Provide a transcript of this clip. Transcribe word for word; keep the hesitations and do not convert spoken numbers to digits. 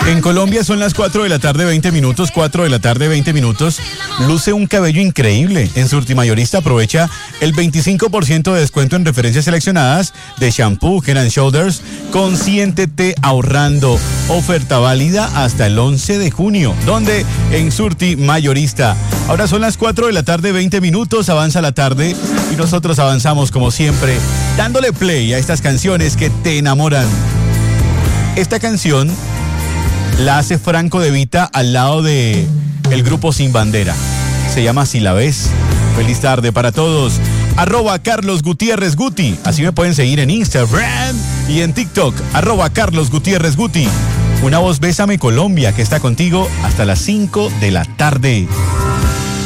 En Colombia son las cuatro de la tarde, veinte minutos, cuatro de la tarde, veinte minutos. Luce un cabello increíble. En Surtimayorista aprovecha el veinticinco por ciento de descuento en referencias seleccionadas de shampoo, Head and Shoulders. Consiéntete ahorrando. Oferta válida hasta el once de junio. ¿Dónde? En Surtimayorista. Ahora son las cuatro de la tarde, veinte minutos. Avanza la tarde y nosotros avanzamos como siempre, dándole play a estas canciones que te enamoran. Esta canción la hace Franco De Vita al lado de el grupo Sin Bandera. Se llama Si la ves. Feliz tarde para todos. Arroba Carlos Gutiérrez Guti. Así me pueden seguir en Instagram y en TikTok. Arroba Carlos Gutiérrez Guti. Una voz Bésame Colombia que está contigo hasta las cinco de la tarde.